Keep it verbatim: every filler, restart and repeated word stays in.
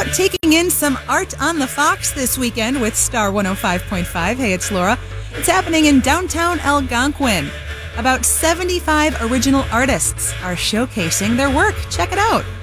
taking in some art on the Fox this weekend with Star one oh five point five. Hey, it's Laura. It's happening in downtown Algonquin. About seventy-five original artists are showcasing their work. Check it out.